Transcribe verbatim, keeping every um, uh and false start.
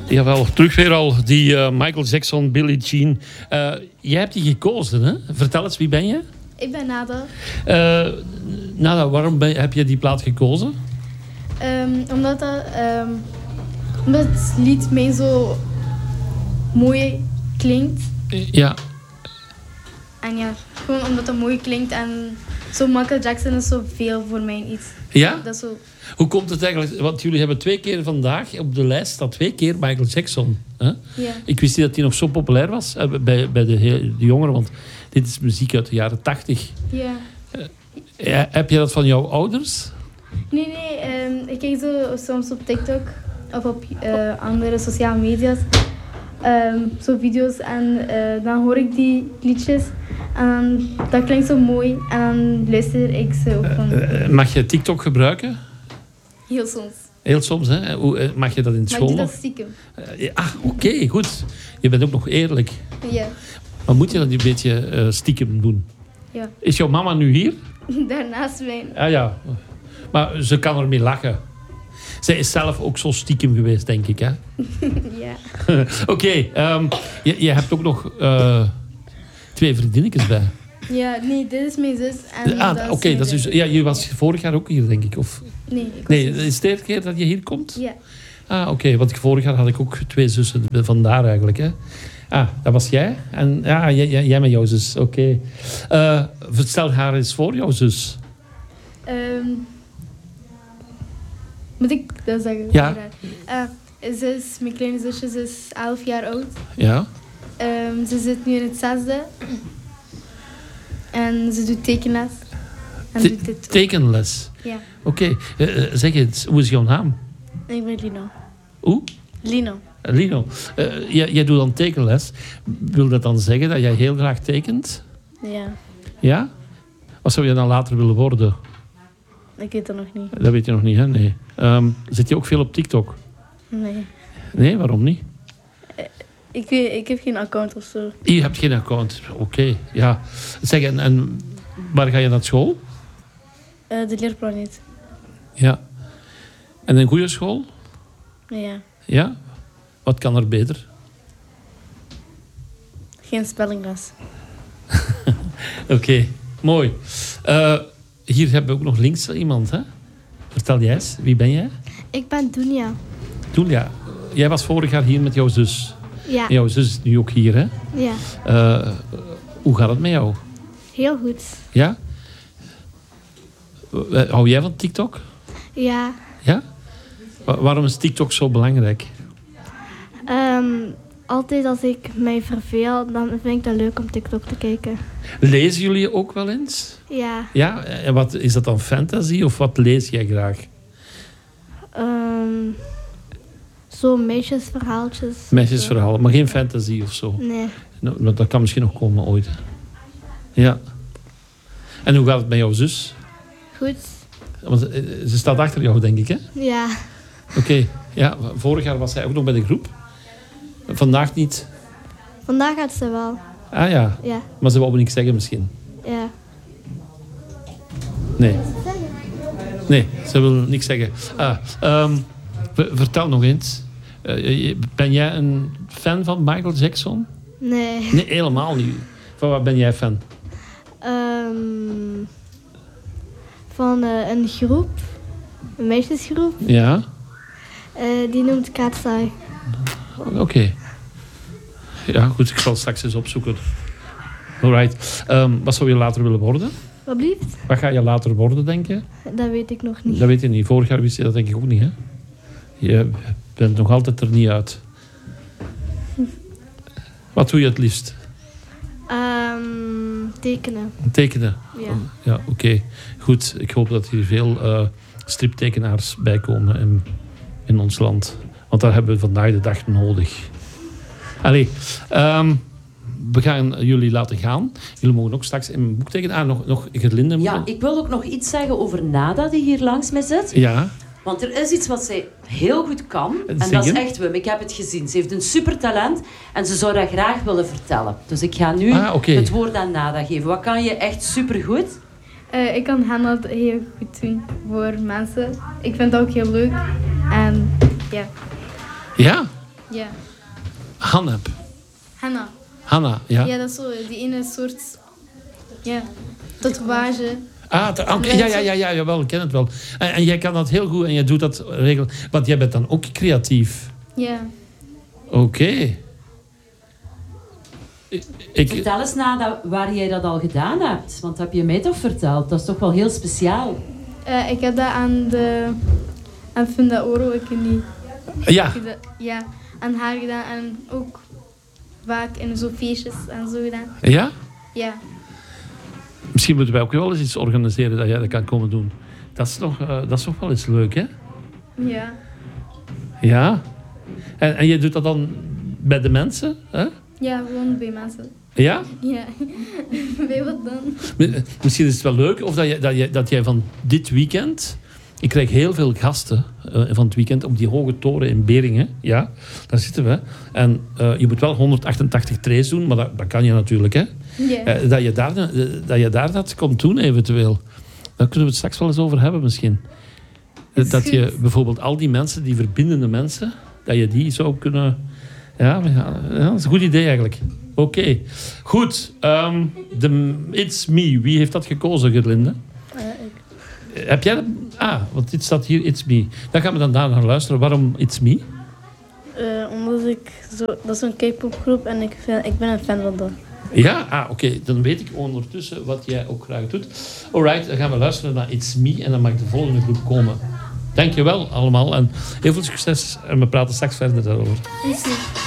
Jawel, terug weer al. Die uh, Michael Jackson, Billie Jean. Uh, jij hebt die gekozen, hè? Vertel eens, wie ben je? Ik ben Nada. Uh, Nada, waarom ben, heb je die plaat gekozen? Um, omdat, dat, um, omdat het lied mij zo mooi klinkt. Ja. En ja, gewoon omdat het mooi klinkt. En zo Michael Jackson is zo veel voor mij iets. Ja? Dat is zo... Hoe komt het eigenlijk? Want jullie hebben twee keer vandaag op de lijst staat twee keer Michael Jackson. Hè? Ja. Ik wist niet dat hij nog zo populair was uh, bij, bij de, de jongeren. Want dit is muziek uit de jaren tachtig. Ja. Uh, ja, heb je dat van jouw ouders? Nee, nee. Um, ik kijk zo soms op TikTok of op uh, andere sociale media's. Um, zo video's en uh, dan hoor ik die liedjes. En dat klinkt zo mooi. En dan luister ik ze ook van... Uh, uh, mag je TikTok gebruiken? Heel soms. Heel soms, hè? Hoe, mag je dat in school? Maar ik doe dat stiekem. Uh, ja, ah, oké, okay, goed. Je bent ook nog eerlijk. Ja. Maar moet je dat een beetje uh, stiekem doen? Ja. Is jouw mama nu hier? Daarnaast mij. Ah ja. Maar ze kan ermee lachen. Zij is zelf ook zo stiekem geweest, denk ik, hè? Ja. Oké, okay, um, je, je hebt ook nog uh, twee vriendinnetjes bij. Ja, nee, dit is mijn zus. En ah, Oké, okay, dat is dus... Ja, je was vorig jaar ook hier, denk ik, of... Nee, ik was Nee, is het de eerste keer dat je hier komt? Ja. Ah, oké, okay, want vorig jaar had ik ook twee zussen, vandaar eigenlijk, hè? Ah, dat was jij? En ja, jij, jij met jouw zus, oké. Okay. Uh, vertel haar eens voor, jouw zus. Um, moet ik dat zeggen? Ja. Uh, ze is, mijn kleine zusje ze is elf jaar oud. Ja. Um, ze zit nu in het zesde. En ze doet tekenles. En Te- doet dit tekenles? Ja. Oké, okay. uh, zeg eens, hoe is jouw naam? Ik ben Lino. Hoe? Lino. Lino, uh, jij, jij doet dan tekenles. Wil dat dan zeggen dat jij heel graag tekent? Ja. Ja? Wat zou je dan later willen worden? Ik weet dat nog niet. Dat weet je nog niet, hè? Nee. Um, zit je ook veel op TikTok? Nee. Nee, waarom niet? Ik, weet, ik heb geen account of zo. Je hebt geen account, oké. Okay. Ja. Zeg, en, en waar ga je naar school? Uh, de leerplaneet. Ja. En een goede school? Ja. Ja? Wat kan er beter? Geen spellingles. Oké, okay. Mooi. Uh, hier hebben we ook nog links iemand, hè? Vertel jij eens, wie ben jij? Ik ben Dunja. Dunja, jij was vorig jaar hier met jouw zus. Ja. En jouw zus is nu ook hier, hè? Ja. Uh, hoe gaat het met jou? Heel goed. Ja? Uh, hou jij van TikTok? Ja. Ja? Wa- waarom is TikTok zo belangrijk? Um, altijd als ik mij verveel, dan vind ik het leuk om TikTok te kijken. Lezen jullie ook wel eens? Ja. Ja? En wat, is dat dan fantasy of wat lees jij graag? Um, zo meisjesverhaaltjes. Meisjesverhalen, maar geen fantasy of zo? Nee. Nou, dat kan misschien nog komen ooit. Ja. En hoe gaat het met jouw zus? Goed. Want ze staat achter jou, denk ik, hè? Ja. Oké. Okay. Ja, vorig jaar was zij ook nog bij de groep. Vandaag niet. Vandaag gaat ze wel. Ah ja. Ja. Maar ze wou niks zeggen misschien. Ja. Nee. Nee, ze wil niks zeggen. Ah, um, vertel nog eens. Uh, ben jij een fan van Michael Jackson? Nee. Nee, helemaal niet. Van wat ben jij fan? Um, van uh, een groep. Een meisjesgroep. Ja. Uh, die noemt Katsai. Oké. Okay. Ja, goed. Ik zal straks eens opzoeken. Alright. Um, wat zou je later willen worden? Wat blieft? Wat ga je later worden, denk je? Dat weet ik nog niet. Dat weet je niet. Vorig jaar wist je dat denk ik ook niet, hè? Je bent nog altijd er niet uit. Wat doe je het liefst? Um, tekenen. Tekenen? Ja. Ja, oké. Okay. Goed. Ik hoop dat hier veel uh, striptekenaars bij komen in, in ons land. Want daar hebben we vandaag de dag nodig. Allee. Um, we gaan jullie laten gaan. Jullie mogen ook straks in mijn boek tekenen. Ah, nog, nog Gerlinde. Ja, ik wil ook nog iets zeggen over Nada, die hier langs mij zit. Ja. Want er is iets wat zij heel goed kan. En Zingen? dat is echt Wim. Ik heb het gezien. Ze heeft een super talent en ze zou dat graag willen vertellen. Dus ik ga nu ah, okay. het woord aan Nada geven. Wat kan je echt super goed? Uh, ik kan Hanna heel goed doen voor mensen. Ik vind het ook heel leuk. En ja. Ja? Ja. Hanep. Henna. Hanna, ja. Ja, dat is zo die ene soort... Ja, tatoeage. Ah, te- oké, ja, ja, ja, ja, jawel, ik ken het wel. En, en jij kan dat heel goed en jij doet dat regel. Want jij bent dan ook creatief. Ja. Oké. Okay. Ik, Vertel eens na dat, waar jij dat al gedaan hebt. Want dat heb je mij toch verteld? Dat is toch wel heel speciaal. Uh, ik heb dat aan de... aan Funda Oro, ik weet niet. ja. Ik heb dat- ja, aan haar gedaan en ook vaak in zo feestjes en zo gedaan. Ja? Ja. Misschien moeten wij ook wel eens iets organiseren dat jij dat kan komen doen. Dat is toch, uh, dat is toch wel eens leuk, hè? Ja. Ja. En, en je doet dat dan bij de mensen, hè? Ja, gewoon bij mensen. Ja? Ja. Bij wat dan? Misschien is het wel leuk of dat, je, dat, je, dat jij van dit weekend... Ik krijg heel veel gasten uh, van het weekend op die hoge toren in Beringen. Ja, daar zitten we. En uh, je moet wel honderdachtentachtig trays doen, maar dat, dat kan je natuurlijk. Hè? Ja. Uh, dat, je daar, uh, dat je daar dat komt doen eventueel. Daar kunnen we het straks wel eens over hebben misschien. Is Dat goed. je bijvoorbeeld al die mensen, die verbindende mensen, dat je die zou kunnen... Ja, maar ja, ja dat is een goed idee eigenlijk. Oké. Okay. Goed. Um, de It's Me. Wie heeft dat gekozen, Gerlinde? Uh, ik. Heb jij dat? Ah, want dit staat hier, It's Me. Dan gaan we dan daar naar luisteren. Waarom It's Me? Uh, omdat ik zo... Dat is een K-pop groep en ik, vind, ik ben een fan van dat. Ja? Ah, oké. Okay. Dan weet ik ondertussen wat jij ook graag doet. Alright, dan gaan we luisteren naar It's Me. En dan mag de volgende groep komen. Dankjewel allemaal. En heel veel succes. En we praten straks verder daarover. Is goed.